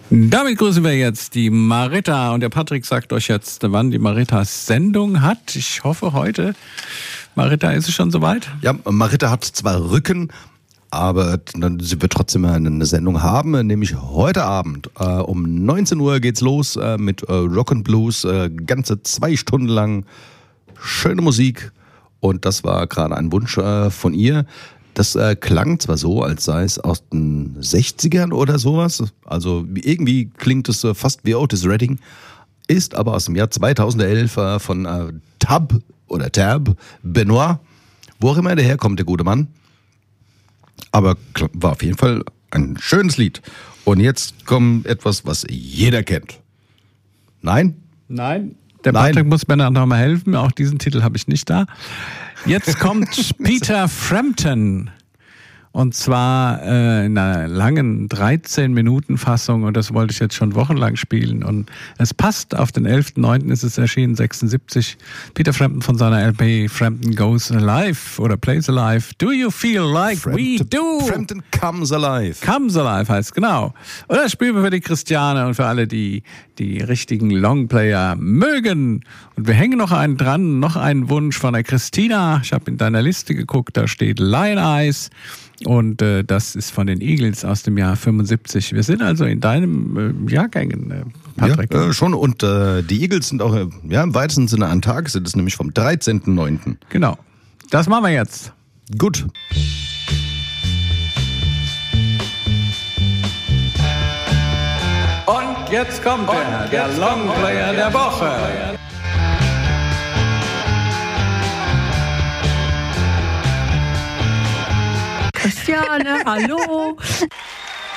Damit grüßen wir jetzt die Marita und der Patrick sagt euch jetzt, wann die Marita Sendung hat. Ich hoffe heute. Marita, ist es schon soweit? Ja, Marita hat zwar Rücken, aber sie wird trotzdem eine Sendung haben, nämlich heute Abend. Um 19 Uhr geht's los mit Rock and Blues, ganze 2 Stunden lang schöne Musik. Und das war gerade ein Wunsch von ihr. Das klang zwar so, als sei es aus den 60ern oder sowas. Also irgendwie klingt es fast wie Otis Redding. Ist aber aus dem Jahr 2011 von Tab Benoit. Wo auch immer der herkommt, der gute Mann. Aber war auf jeden Fall ein schönes Lied. Und jetzt kommt etwas, was jeder kennt. Nein? Nein. Der Patrick muss mir noch mal helfen. Auch diesen Titel habe ich nicht da. Jetzt kommt Peter Frampton. Und zwar in einer langen 13-Minuten-Fassung. Und das wollte ich jetzt schon wochenlang spielen. Und es passt. Auf den 11.09. ist es erschienen, 76. Peter Frampton von seiner LP Frampton Goes Alive oder Plays Alive. Do you feel like we do? Frampton Comes Alive. Comes Alive heißt, genau. Und das spielen wir für die Christiane und für alle, die die richtigen Longplayer mögen. Und wir hängen noch einen dran, noch einen Wunsch von der Christina. Ich habe in deiner Liste geguckt, da steht Lion Eyes. Und das ist von den Eagles aus dem Jahr 75. Wir sind also in deinem Jahrgängen, Patrick. Ja, schon. Und die Eagles sind auch im weitesten Sinne an Tag. Sind es nämlich vom 13.09. Genau. Das machen wir jetzt. Gut. Und jetzt kommt der Longplayer der Woche. Christiane, hallo.